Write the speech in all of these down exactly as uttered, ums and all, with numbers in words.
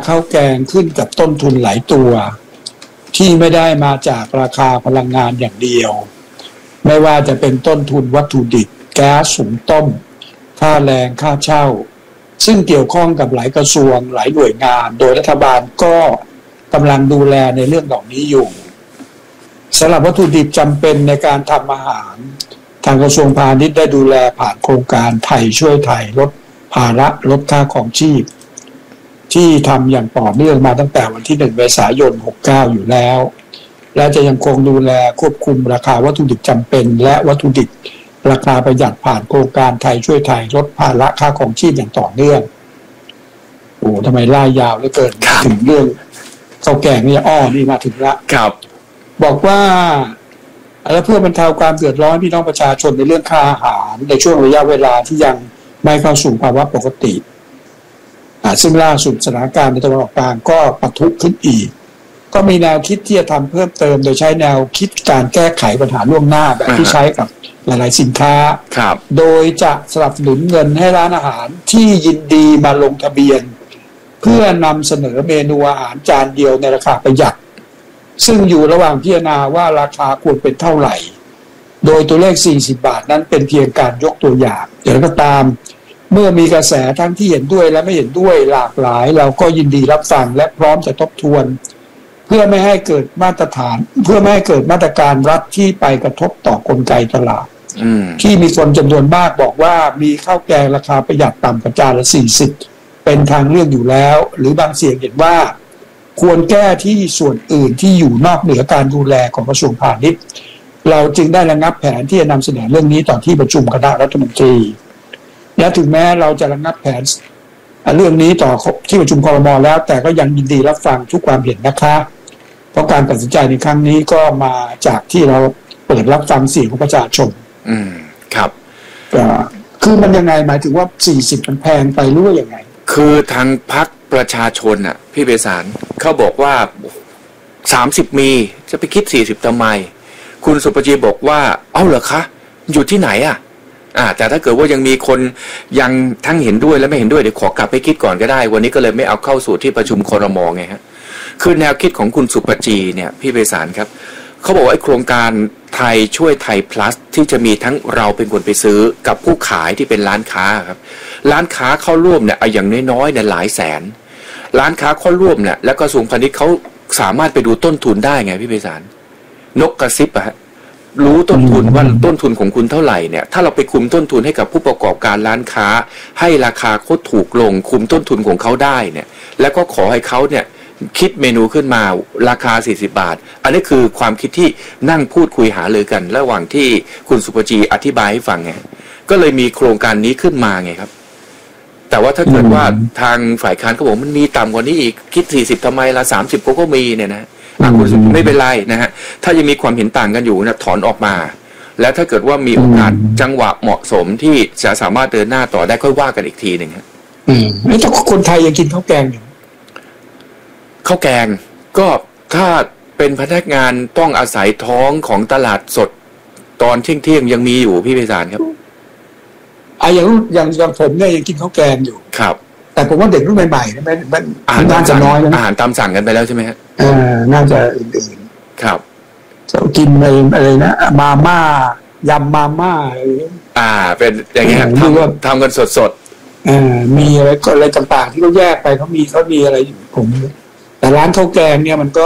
ข้าวแกงขึ้นกับต้นทุนหลายตัวที่ไม่ได้มาจากราคาพลังงานอย่างเดียวไม่ว่าจะเป็นต้นทุนวัตถุดิบแก๊สหุงต้มค่าแรงค่าเช่าซึ่งเกี่ยวข้องกับหลายกระทรวงหลายหน่วยงานโดยรัฐบาลก็กำลังดูแลในเรื่องเหล่านี้อยู่สำหรับวัตถุดิบจำเป็นในการทำอาหารทางกระทรวงพาณิชย์ได้ดูแลผ่านโครงการไทยช่วยไทยลดภาระลดค่าครองชีพที่ทำอย่างต่อเนื่องมาตั้งแต่วันที่หนึ่งเมษายนหกเก้าอยู่แล้วและจะยังคงดูแลควบคุมราคาวัตถุดิบจำเป็นและวัตถุดิบราคาประหยัดผ่านโครงการไทยช่วยไทยลดภาระค่าครองชีพอย่างต่อเนื่องโอ้ทำไมล่ายาวเหลือเกินถึงเรื่องข้าวแกงนี่อ้อนี่มาถึงละครับบอกว่าและเพื่อบรรเทาความเดือดร้อนพี่น้องประชาชนในเรื่องค่าอาหารในช่วงระยะเวลาที่ยังไม่เข้าสู่ภาวะปกติซึ่งล่าสุดสถานการณ์ในตะวันออกกลางก็ปะทุขึ้นอีกก็มีแนวคิดที่จะทำเพิ่มเติมโดยใช้แนวคิดการแก้ไขปัญหาล่วงหน้าแบบที่ใช้กับหลายๆสินค้าโดยจะสนับสนุนเงินให้ร้านอาหารที่ยินดีมาลงทะเบียนเพื่อนำเสนอเมนูอาหารจานเดียวในราคาประหยัดซึ่งอยู่ระหว่างพิจารณาว่าราคาควรเป็นเท่าไหร่โดยตัวเลขสี่สิบบาทนั้นเป็นเพียงการยกตัวอย่างอย่างไรก็ตามเมื่อมีกระแสทั้งที่เห็นด้วยและไม่เห็นด้วยหลากหลายเราก็ยินดีรับฟังและพร้อมจะทบทวนเพื่อไม่ให้เกิดมาตรฐานเพื่อไม่ให้เกิดมาตรการรัฐที่ไปกระทบต่อกลไกตลาดที่มีคนจำนวนมากบอกว่ามีข้าวแกงราคาประหยัดต่ำกว่าจานละสี่สิบเป็นทางเลือกอยู่แล้วหรือบางเสียงเห็นว่าควรแก้ที่ส่วนอื่นที่อยู่นอกเหนือการดูแลของกระทรวงพาณิชย์เราจึงได้ระงับแผนที่จะนำเสนอเรื่องนี้ต่อที่ประชุมคณะรัฐมนตรีและถึงแม้เราจะระงับแผนเรื่องนี้ต่อที่ประชุมครม.แล้วแต่ก็ยังยินดีรับฟังทุกความเห็นนะคะเพราะการตัดสินใจในครั้งนี้ก็มาจากที่เราเปิดรับฟังเสียงของประชาชนอืมครับก็คือมันยังไงหมายถึงว่าสี่สิบมันแพงไปหรือว่ายังไงคือทางพรรคประชาชนน่ะพี่เบสารเขาบอกว่าสามสิบมีจะไปคิดสี่สิบทำไมคุณสุปจีบอกว่าเอ้าเหรอคะอยู่ที่ไหนอ่ะอ่าแต่ถ้าเกิดว่ายังมีคนยังทั้งเห็นด้วยและไม่เห็นด้วยเดี๋ยวขอกลับไปคิดก่อนก็ได้วันนี้ก็เลยไม่เอาเข้าสู่ที่ประชุมครม.ไงฮะคือแนวคิดของคุณสุปจีเนี่ยพี่เบสารครับเขาบอกว่าไอ้โครงการไทยช่วยไทย plus ที่จะมีทั้งเราเป็นคนไปซื้อกับผู้ขายที่เป็นร้านค้าครับร้านค้าเข้าร่วมเนี่ยอย่างน้อยๆเนี่ยหลายแสนร้านค้าเข้าร่วมเนี่ยแล้วกระทรวงพาณิชย์เขาสามารถไปดูต้นทุนได้ไงพี่เบสารนกกระซิบอะฮะรู้ต้นทุนว่าต้นทุนของคุณเท่าไหร่เนี่ยถ้าเราไปคุมต้นทุนให้กับผู้ประกอบการร้านค้าให้ราคาเขาถูกลงคุมต้นทุนของเขาได้เนี่ยแล้วก็ขอให้เขาเนี่ยคิดเมนูขึ้นมาราคาสี่สิบบาทอันนี้คือความคิดที่นั่งพูดคุยหารือกันระหว่างที่คุณสุปจีอธิบายให้ฟังไงก็เลยมีโครงการนี้ขึ้นมาไงครับแต่ว่าถ้าเกิดว่าทางฝ่ายค้านเขาบอกมันมีต่ำกว่านี้อีกคิดสี่สิบทำไมละสามสิบก็ก็มีเนี่ยนะคุณสุปจีไม่เป็นไรนะฮะถ้ายังมีความเห็นต่างกันอยู่นะถอนออกมาแล้วถ้าเกิดว่ามีโอกาสจังหวะเหมาะสมที่จะสามารถเดินหน้าต่อได้ค่อยว่ากันอีกทีหนึ่งฮะอืมแล้วถ้าคนไทยยังกินข้าวแกงอยู่ข้าวแกงก็ถ้าเป็นพนักงานต้องอาศัยท้องของตลาดสดตอนเที่ยงเที่ยงยังมีอยู่พี่ไพศาลครับอ่ะอย่างอย่างอย่างผมเนี่ยยังกินข้าวแกงอยู่ครับแต่ผมว่าเด็กรุ่นใหม่ๆเนี่ยมันอาหารตามสั่งอาหารตามสั่งกันไปแล้วใช่ไหมฮะเออน่าจะอื่นๆครับจะกินอะไรอะไรนะมาม่ายำมาม่าอ่าเป็นอย่างเงี้ยทำทำกันสดๆเออมีอะไรก็อะไรต่างๆที่เขาแยกไปเขามีเขามีอะไรผมแต่ร้านข้าวแกงเนี่ยมันก็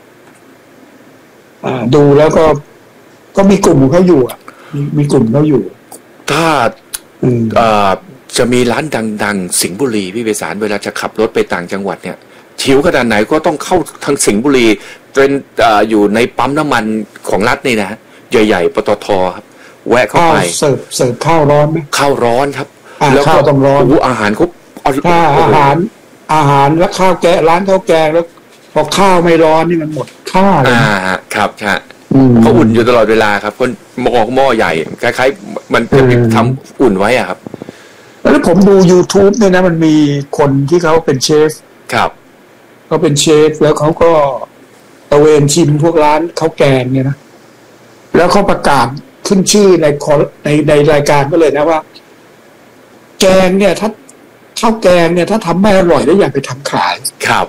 อ่าดูแล้วก็ก็มีกลุ่มของเขาอยู่อ่ะมีมีกลุ่มเขาอยู่ถ้าอ่าจะมีร้านดังๆสิงห์บุรีพี่เบสารเวลาจะขับรถไปต่างจังหวัดเนี่ยชิวขนาดไหนก็ต้องเข้าทางสิงห์บุรีเป็นอ่าอยู่ในปั๊มน้ำมันของรัฐนี่นะใหญ่ๆปตทครับแวะเข้าไปเสิร์ฟเสิร์ฟข้าวร้อนไหมข้าวร้อนครับแล้วข้าวต้องร้อนอาหารเขาถ้าอาหารอาหารแล้วข้าวแกงร้านข้าวแกงแล้วพอข้าวไม่ร้อนนี่มันหมดค่าเลยอ่าครับใช่เขาอุ่นอยู่ตลอดเวลาครับคนหม้อหม้อใหญ่คล้ายๆมันจะทำอุ่นไว้อ่ะครับแล้วผมดู YouTube เนี่ยนะมันมีคนที่เขาเป็นเชฟครับเขาเป็นเชฟแล้วเขาก็ตะเวนชิมพวกร้านข้าวแกงเนี่ยนะแล้วเขาประกาศขึ้นชื่อในในในรายการก็เลยนะว่าแกงเนี่ยถ้าข้าวแกงเนี่ยถ้าทำไม่อร่อยแล้วอย่าไปทำขายครับ